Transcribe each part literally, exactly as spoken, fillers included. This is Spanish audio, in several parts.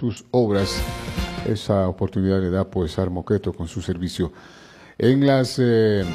sus obras. Esa oportunidad le da pues Armoqueto con su servicio. En las... Eh,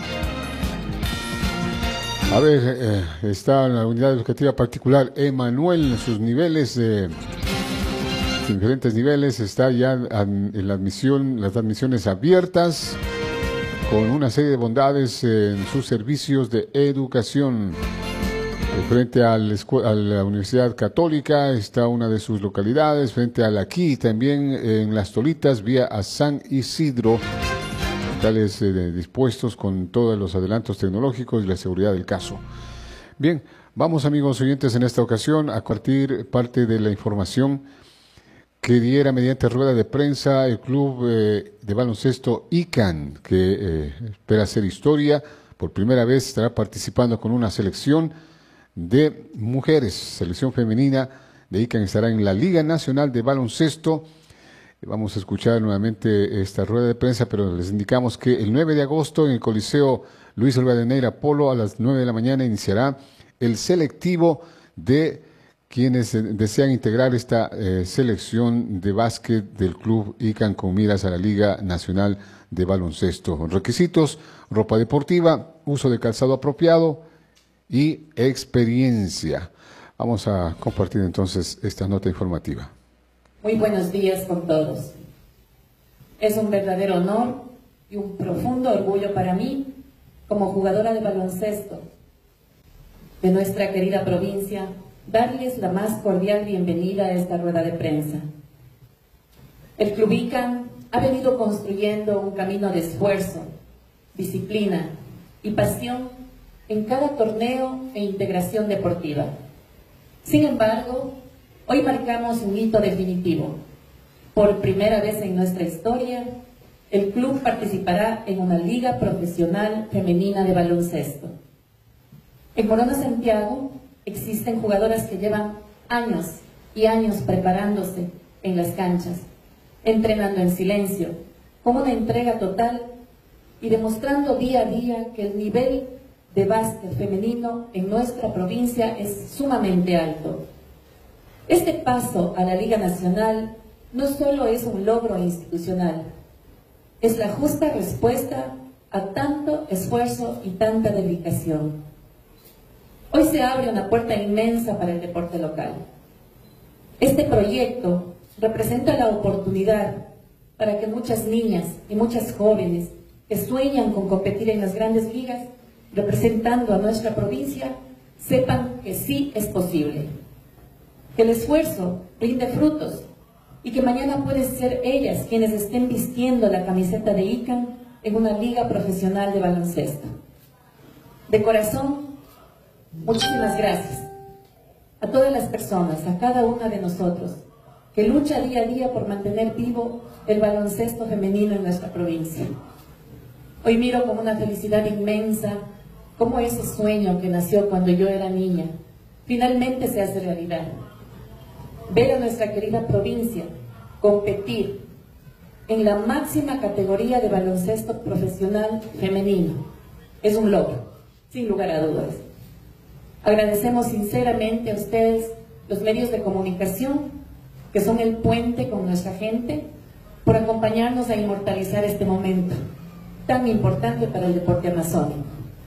a ver, eh, está en la unidad educativa particular Emanuel, sus niveles... Eh, diferentes niveles, está ya en la admisión, las admisiones abiertas con una serie de bondades en sus servicios de educación. Frente al, a la Universidad Católica está una de sus localidades, frente a la aquí también en Las Tolitas, vía a San Isidro, locales eh, dispuestos con todos los adelantos tecnológicos y la seguridad del caso. Bien, vamos amigos oyentes en esta ocasión a compartir parte de la información que diera mediante rueda de prensa el club eh, de baloncesto I C A N, que eh, espera hacer historia. Por primera vez estará participando con una selección de mujeres, selección femenina de I C A N estará en la Liga Nacional de Baloncesto. Vamos a escuchar nuevamente esta rueda de prensa, pero les indicamos que el nueve de agosto en el Coliseo Luis Rivadeneira Polo a las nueve de la mañana iniciará el selectivo de quienes desean integrar esta eh, selección de básquet del club I C A N con miras a la Liga Nacional de Baloncesto. Requisitos: ropa deportiva, uso de calzado apropiado y experiencia. Vamos a compartir entonces esta nota informativa. Muy buenos días con todos. Es un verdadero honor y un profundo orgullo para mí, como jugadora de baloncesto de nuestra querida provincia, darles la más cordial bienvenida a esta rueda de prensa. El Club I C A N ha venido construyendo un camino de esfuerzo, disciplina y pasión en cada torneo e integración deportiva. Sin embargo, hoy marcamos un hito definitivo. Por primera vez en nuestra historia, el club participará en una liga profesional femenina de baloncesto. En Morona Santiago existen jugadoras que llevan años y años preparándose en las canchas, entrenando en silencio, con una entrega total y demostrando día a día que el nivel de básquet femenino en nuestra provincia es sumamente alto. Este paso a la Liga Nacional no solo es un logro institucional, es la justa respuesta a tanto esfuerzo y tanta dedicación. Hoy se abre una puerta inmensa para el deporte local. Este proyecto representa la oportunidad para que muchas niñas y muchas jóvenes que sueñan con competir en las grandes ligas, representando a nuestra provincia, sepan que sí es posible, que el esfuerzo rinde frutos y que mañana pueden ser ellas quienes estén vistiendo la camiseta de I C A N en una liga profesional de baloncesto. De corazón, muchísimas gracias a todas las personas, a cada una de nosotros, que lucha día a día por mantener vivo el baloncesto femenino en nuestra provincia. Hoy miro con una felicidad inmensa cómo ese sueño que nació cuando yo era niña finalmente se hace realidad. Ver a nuestra querida provincia competir en la máxima categoría de baloncesto profesional femenino es un logro, sin lugar a dudas. Agradecemos sinceramente a ustedes, los medios de comunicación, que son el puente con nuestra gente, por acompañarnos a inmortalizar este momento tan importante para el deporte amazónico.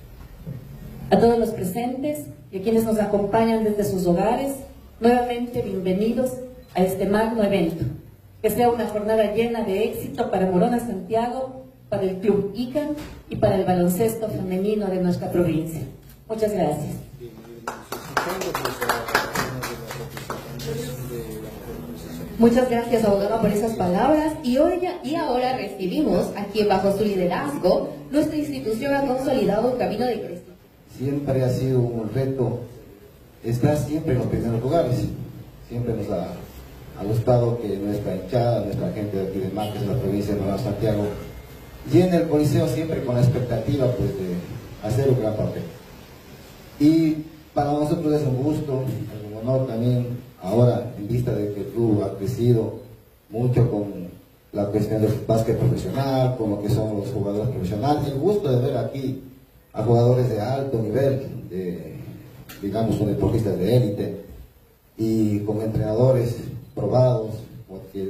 A todos los presentes y a quienes nos acompañan desde sus hogares, nuevamente bienvenidos a este magno evento. Que sea una jornada llena de éxito para Morona Santiago, para el Club I C A N y para el baloncesto femenino de nuestra provincia. Muchas gracias. Muchas gracias, abogada, por esas palabras. Y, hoy, y ahora recibimos a quien bajo su liderazgo nuestra institución ha consolidado un camino de crecimiento. Siempre ha sido un reto estar siempre en los primeros lugares. Siempre nos ha, ha gustado que nuestra hinchada, nuestra gente de aquí de Marques, de la provincia de Nueva Santiago, llene el Coliseo siempre con la expectativa pues, de hacer un gran papel. Y para nosotros es un gusto, un honor también, ahora en vista de que el club ha crecido mucho con la cuestión del básquet profesional, con lo que son los jugadores profesionales, el gusto de ver aquí a jugadores de alto nivel, de, digamos, son deportistas de élite, y con entrenadores probados, porque